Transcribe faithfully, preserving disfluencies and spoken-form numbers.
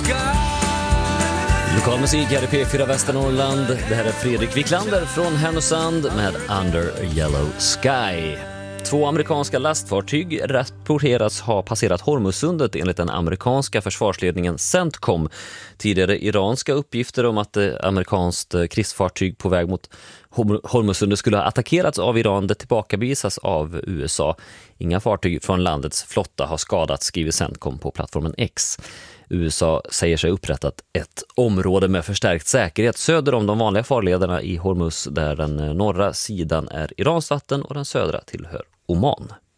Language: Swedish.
Lokal musik här i P fyra Västernorrland. Det här är Fredrik Wiklander från Härnösand med Under Yellow Sky. Två amerikanska lastfartyg rapporteras ha passerat Hormuzsundet enligt den amerikanska försvarsledningen CENTCOM. Tidigare iranska uppgifter om att amerikanskt krigsfartyg på väg mot Hormuzsundet skulle ha attackerats av Iran det tillbakavisas av U S A. Inga fartyg från landets flotta har skadats, skriver CENTCOM på plattformen X. U S A säger sig upprättat ett område med förstärkt säkerhet söder om de vanliga farlederna i Hormuz, där den norra sidan är Irans vatten och den södra tillhör Oman.